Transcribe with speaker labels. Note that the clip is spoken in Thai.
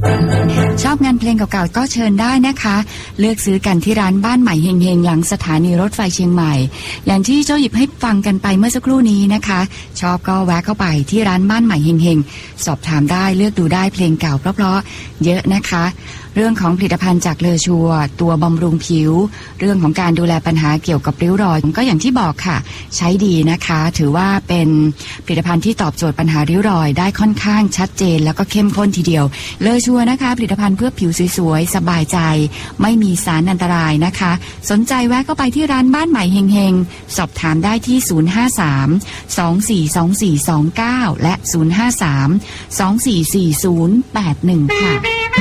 Speaker 1: ชอบงานเพลงเก่าๆก็เชิญได้นะคะเลือกซื้อกันที่ร้านบ้านใหม่เฮงๆหลังสถานีรถไฟเชียงใหม่อย่างที่เจ้าหยิบให้ฟังกันไปเมื่อสักครู่นี้นะคะชอบก็แวะเข้าไปที่ร้านบ้านใหม่เฮงๆสอบถามได้เลือกดูได้เพลงเก่าเพราะๆเยอะนะคะเรื่องของผลิตภัณฑ์จากเลอชัวตัวบำรุงผิวเรื่องของการดูแลปัญหาเกี่ยวกับริ้วรอยก็อย่างที่บอกค่ะใช้ดีนะคะถือว่าเป็นผลิตภัณฑ์ที่ตอบโจทย์ปัญหาริ้วรอยได้ค่อนข้างชัดเจนแล้วก็เข้มข้นทีเดียวเลอชัวนะคะผลิตภัณฑ์เพื่อผิวสวยๆสบายใจไม่มีสารอันตรายนะคะสนใจแวะเข้าไปที่ร้านบ้านใหม่เฮงๆสอบถามได้ที่053-242429และ053-244081ค่ะ